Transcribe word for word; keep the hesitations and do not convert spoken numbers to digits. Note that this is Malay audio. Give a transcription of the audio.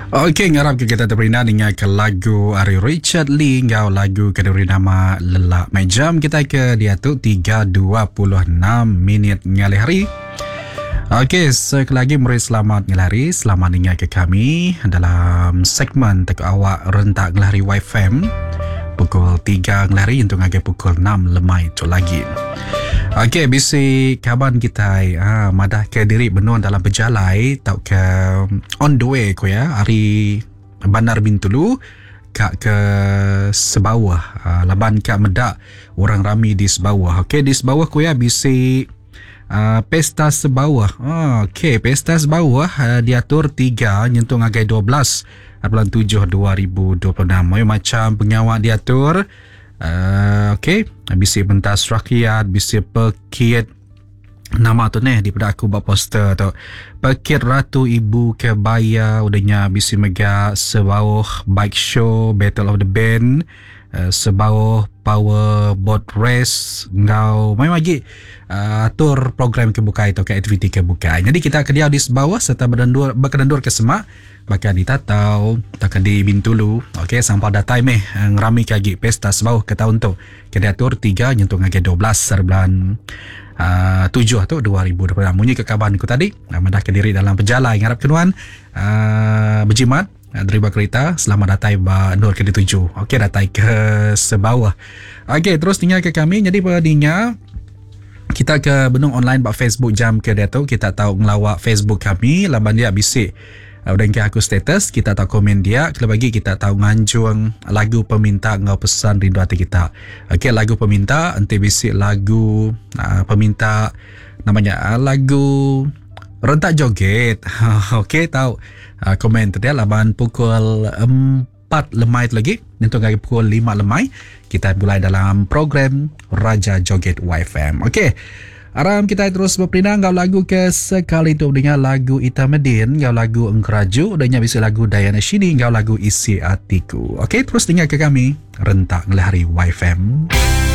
Okey, ngarap ke kita terperindah dengan ke lagu Ari Richard Lee, ngau lagu keduri nama Lelak Mai Jam. Kita ke dia tu tiga dua puluh enam minit ngali hari. Okey, sekali lagi murid selamat ngali hari. Selamat dengar ke kami dalam segmen tek awak rentak ngali hari Y F M. Pukul tiga ngali hari untuk ngagi pukul enam lemai tu lagi. Okey, bisi kaban kita ah, madah ke diri benuan dalam berjalai tau ke on the way ko ya hari Bandar Bintulu kak ke Sebawah ah, laban kak medak orang rami di Sebawah. Okey, di Sebawah ko ya bisi ah, pesta Sebawah. Ah, okey, pesta Sebawah ah, diatur tiga nyentuh ngagai dua belas bulan tujuh dua ribu dua puluh enam. Macam pengawak diatur Uh, okay, bisi pentas rakyat, bisi pekit nama tu ni daripada aku buat poster tu. Pekit Ratu Ibu Kebaya udahnya bisi mega Sebawah bike show, Battle of the Band, uh, Sebawah power boat race, ngau mai lagi uh, atur program kebuka itu ke aktiviti kebuka. Jadi kita kediau di Sebawah serta berkendur berkendur ke Semak, bakal di Tatau, takkan di Bintulu. Okey, sampai dah time eh ngerami kagi pesta Sebawah ke tahun tu. Kita atur tiga nyentuh ngagi dua belas bulan uh, tujuh tu dua ribu dua puluh enam. Munyi ke kaban ku tadi, uh, madah ke diri dalam pejalai ngarap kenuan uh, berjimat uh, deriba kereta selamat datang ba Nur ke tujuh. Okey, datang ke Sebawah. Okey, terus tinggal ke kami. Jadi padinya kita ke benung online bak Facebook jam ke dia tu, kita tahu ngelawak Facebook kami laban dia bisik. Udah ke aku status, kita tahu komen dia. Kalau bagi kita tahu nganjung lagu peminta ngau pesan rindu hati kita. Okey, lagu peminta nanti bisik lagu uh, peminta namanya uh, lagu rentak joget. Okey, tahu uh, komen tu dia laban pukul empat lemai tu lagi. Untuk lagi pukul lima lemai kita mulai dalam program Raja Joget Y F M. Okey. Aram kita terus berpindah ngau lagu ke sekali tu dengan lagu Itamedin, ngau lagu Engkeraju, udahnya bisa lagu Diana Shini, ngau lagu Isi Hatiku. Okey, terus dengar ke kami rentak ngelahari Y F M.